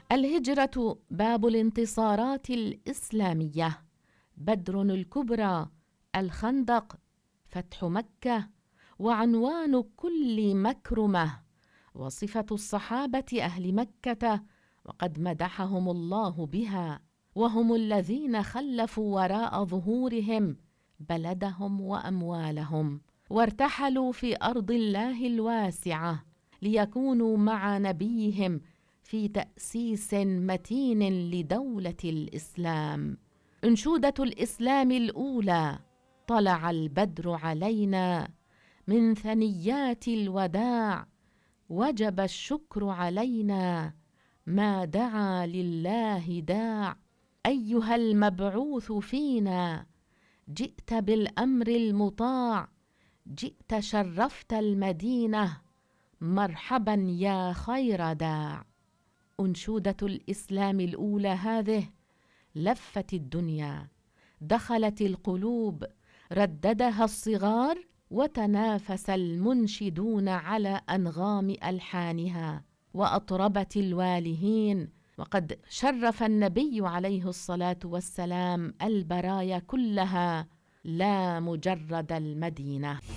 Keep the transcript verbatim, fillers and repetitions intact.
الهجرة باب الانتصارات الإسلامية، بدر الكبرى، الخندق، فتح مكة، وعنوان كل مكرمة، وصفة الصحابة أهل مكة، وقد مدحهم الله بها، وهم الذين خلفوا وراء ظهورهم بلدهم وأموالهم، وارتحلوا في أرض الله الواسعة ليكونوا مع نبيهم في تأسيس متين لدولة الإسلام. أنشودة الإسلام الأولى: طلع البدر علينا من ثنيات الوداع، وجب الشكر علينا ما دعا لله داع. أيها المبعوث فينا جئت بالأمر المطاع، جئت شرفت المدينة، مرحبا يا خير داع. أنشودة الإسلام الأولى هذه لفت الدنيا، دخلت القلوب، رددها الصغار، وتنافس المنشدون على أنغام ألحانها، وأطربت الوالهين. وقد شرف النبي عليه الصلاة والسلام البرايا كلها لا مجرد المدينة.